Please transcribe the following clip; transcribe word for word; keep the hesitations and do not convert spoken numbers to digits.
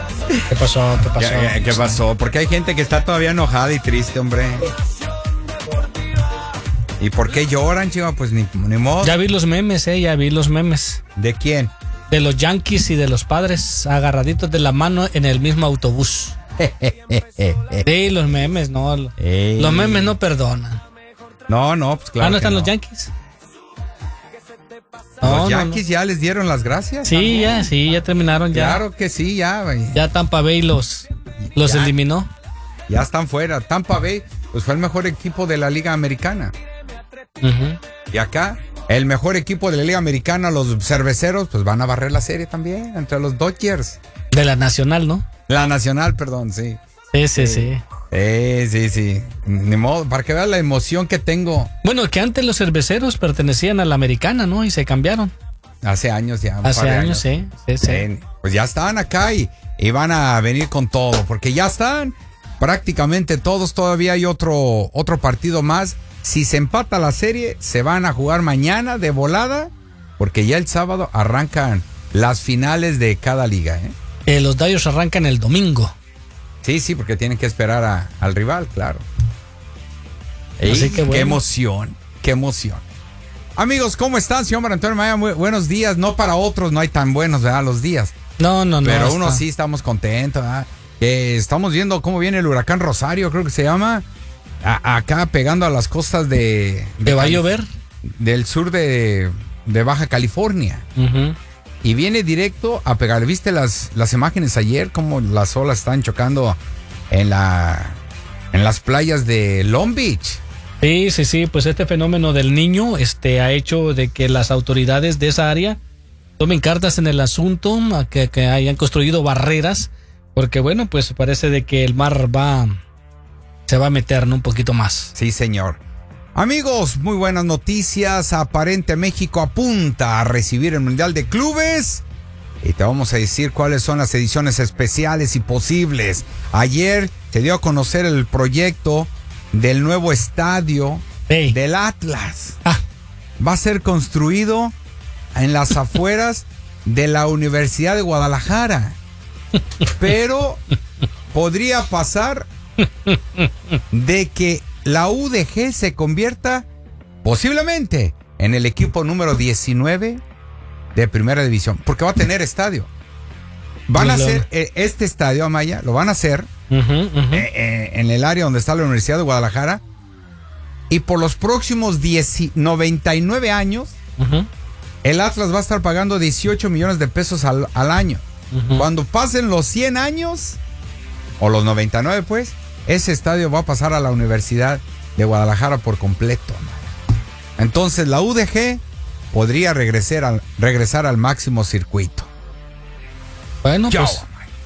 ¿Qué pasó? ¿Qué pasó? ¿Qué, qué pasó? Porque hay gente que está todavía enojada y triste, hombre. ¿Y por qué lloran, chiva? Pues ni, ni modo. Ya vi los memes, eh, ya vi los memes. ¿De quién? De los Yankees y de los Padres agarraditos de la mano en el mismo autobús. Sí, los memes, no. Ey. Los memes no perdonan. No, no, pues claro. ¿Ah, no están no. los Yankees? Los No, Yankees no, no. ya les dieron las gracias. Sí, también. ya, sí, ya terminaron ya. Claro que sí, ya. Güey. Ya Tampa Bay los, los Ya. eliminó. Ya están fuera. Tampa Bay, pues fue el mejor equipo de la Liga Americana. Uh-huh. Y acá, el mejor equipo de la Liga Americana, los cerveceros, pues van a barrer la serie también, entre los Dodgers. De la Nacional, ¿no? La Nacional, perdón, sí. Sí, sí, sí. Eh, sí, sí. Ni modo, para que veas la emoción que tengo. Bueno, que antes los cerveceros pertenecían a la Americana, ¿no? Y se cambiaron. Hace años ya. un Hace par de años, sí, sí, sí. Eh, Pues ya están acá y, y van a venir con todo, porque ya están prácticamente todos. Todavía hay otro, otro partido más. Si se empata la serie, se van a jugar mañana de volada, porque ya el sábado arrancan las finales de cada liga, ¿eh? Eh, los Dodgers arrancan el domingo. Sí, sí, porque tienen que esperar a, al rival, claro. Así Ey, que bueno. Qué emoción, qué emoción. Amigos, ¿cómo están? Señor Antonio Maya, muy buenos días. No para otros, no hay tan buenos, ¿verdad? Los días. No, no, no. Pero uno está- sí estamos contentos, ¿verdad? Que estamos viendo cómo viene el huracán Rosario, creo que se llama. A- acá pegando a las costas de... ¿Que va a Calif- llover? Del sur de, de Baja California. Ujú. Y viene directo a pegar. ¿Viste las, las imágenes ayer? Cómo las olas están chocando en la en las playas de Long Beach. Sí, sí, sí. Pues este fenómeno del niño este, ha hecho de que las autoridades de esa área tomen cartas en el asunto, a que, que hayan construido barreras, porque bueno, pues parece de que el mar va se va a meter, ¿no? Un poquito más. Sí, señor. Amigos, muy buenas noticias. Aparente México apunta a recibir el Mundial de Clubes. Y te vamos a decir cuáles son las ediciones especiales y posibles. Ayer se dio a conocer el proyecto del nuevo estadio Hey. del Atlas. Ah, Va a ser construido en las afueras de la Universidad de Guadalajara. Pero podría pasar de que la U D G se convierta posiblemente en el equipo número diecinueve de Primera División, porque va a tener estadio. Van a Pues lo- hacer eh, este estadio, Amaya, lo van a hacer ujú, ujú. eh, eh, en el área donde está la Universidad de Guadalajara, y por los próximos diez, noventa y nueve años Ujú, el Atlas va a estar pagando dieciocho millones de pesos al, al año. ujú. Cuando pasen los cien años, o los noventa y nueve pues, ese estadio va a pasar a la Universidad de Guadalajara por completo. Entonces la U D G podría regresar al, regresar al máximo circuito. Bueno, Chao. pues